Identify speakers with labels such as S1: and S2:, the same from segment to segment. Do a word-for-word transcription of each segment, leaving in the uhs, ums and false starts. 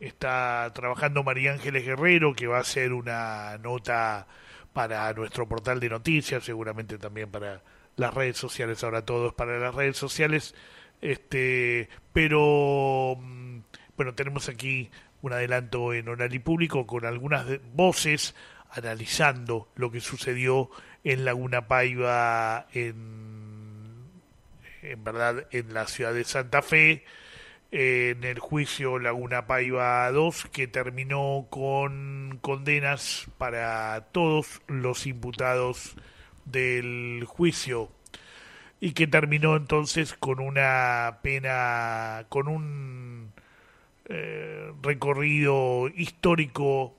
S1: está trabajando María Ángeles Guerrero, que va a hacer una nota para nuestro portal de noticias, seguramente también para las redes sociales, ahora todo es para las redes sociales, este, pero mm, bueno, tenemos aquí un adelanto en Oral y Público con algunas de- voces analizando lo que sucedió en Laguna Paiva, en, en verdad, en la ciudad de Santa Fe, en el juicio Laguna Paiva dos, que terminó con condenas para todos los imputados del juicio y que terminó entonces con una pena, con un eh, recorrido histórico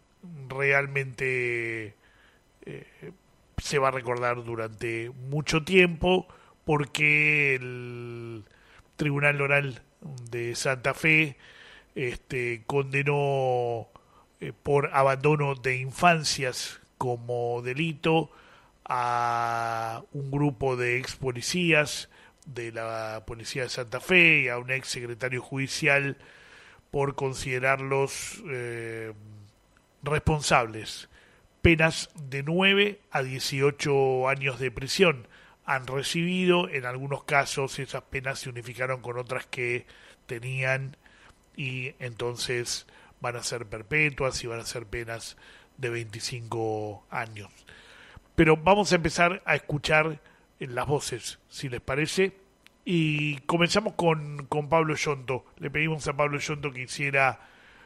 S1: realmente eh, se va a recordar durante mucho tiempo, porque el Tribunal Oral de Santa Fe este, condenó eh, por abandono de infancias como delito a un grupo de ex policías de la Policía de Santa Fe y a un ex secretario judicial por considerarlos eh, responsables. Penas de nueve a dieciocho años de prisión han recibido. En algunos casos esas penas se unificaron con otras que tenían, y entonces van a ser perpetuas y van a ser penas de veinticinco años. Pero vamos a empezar a escuchar las voces, si les parece. Y comenzamos con, con Pablo Yonto. Le pedimos a Pablo Yonto que hiciera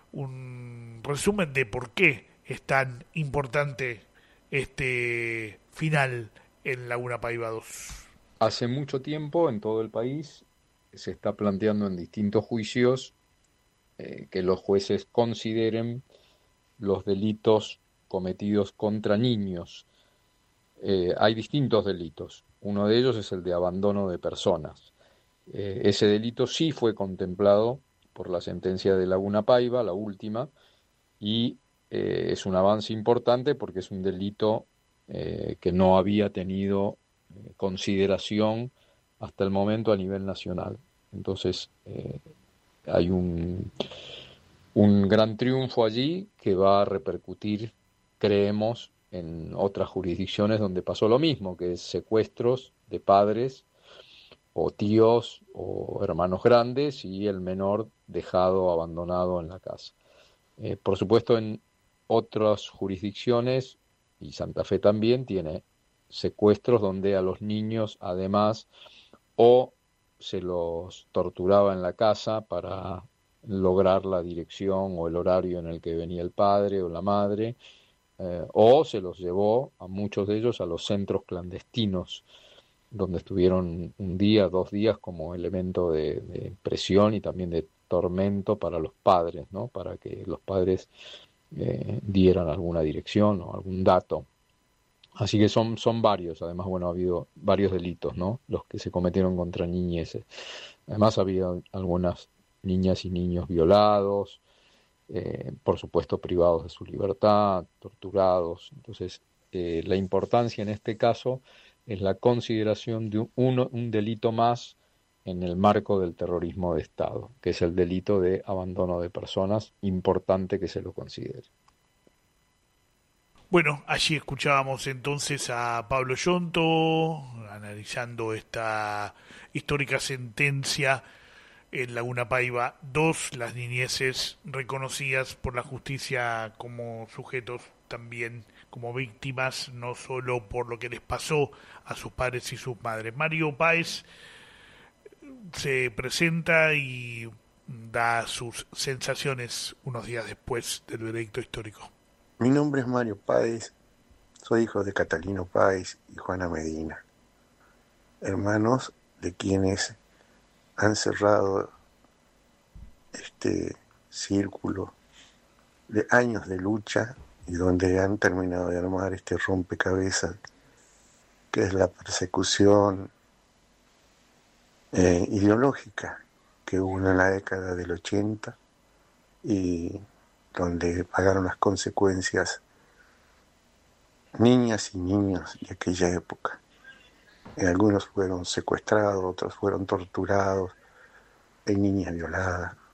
S1: un resumen de por qué es tan importante este final en Laguna Paiva dos.
S2: Hace mucho tiempo en todo el país se está planteando en distintos juicios eh, que los jueces consideren los delitos cometidos contra niños. Eh, hay distintos delitos. Uno de ellos es el de abandono de personas. Eh, ese delito sí fue contemplado por la sentencia de Laguna Paiva, la última, y eh, es un avance importante porque es un delito eh, que no había tenido eh, consideración hasta el momento a nivel nacional. Entonces, eh, hay un, un gran triunfo allí que va a repercutir, creemos, en otras jurisdicciones donde pasó lo mismo, que es secuestros de padres o tíos o hermanos grandes y el menor dejado abandonado en la casa. Eh, por supuesto, en otras jurisdicciones, y Santa Fe también, tiene secuestros donde a los niños, además, o se los torturaba en la casa para lograr la dirección o el horario en el que venía el padre o la madre, eh, o se los llevó a muchos de ellos a los centros clandestinos, donde estuvieron un día, dos días como elemento de, de presión y también de tormento para los padres, ¿no? Para que los padres eh, dieran alguna dirección o algún dato. Así que son, son varios, además, bueno, ha habido varios delitos, ¿no? Los que se cometieron contra niñeces. Además, ha habido algunas niñas y niños violados, eh, por supuesto, privados de su libertad, torturados. Entonces, eh, la importancia en este caso es la consideración de un, uno, un delito más en el marco del terrorismo de Estado, que es el delito de abandono de personas, importante que se lo considere.
S1: Bueno, allí escuchábamos entonces a Pablo Yonto analizando esta histórica sentencia en Laguna Paiva dos, las niñeces reconocidas por la justicia como sujetos también como víctimas, no solo por lo que les pasó a sus padres y sus madres. Mario Páez se presenta y da sus sensaciones unos días después del veredicto histórico.
S3: Mi nombre es Mario Páez, soy hijo de Catalino Páez y Juana Medina, hermanos de quienes han cerrado este círculo de años de lucha y donde han terminado de armar este rompecabezas que es la persecución eh, ideológica que hubo en la década del ochenta y donde pagaron las consecuencias niñas y niños de aquella época. Eh, algunos fueron secuestrados, otros fueron torturados, hay niñas violadas,